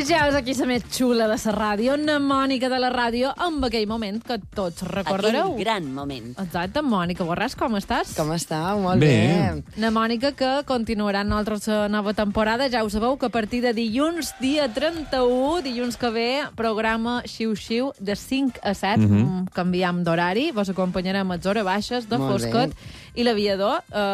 Ja és aquí la més xula de la ràdio, una Mònica de la ràdio, amb aquell moment que tots recordareu. Aquell gran moment. Exacte, Mònica Borràs, com estàs? Com està? Molt bé. Una Mònica que continuarà en altra nova temporada. Ja ho sabeu que a partir de dilluns, dia 31, dilluns que ve, programa Xiu-Xiu de 5 a 7. Canviam d'horari, vos acompanyarem a les hores baixes de Molt Foscot bé. i l'aviador.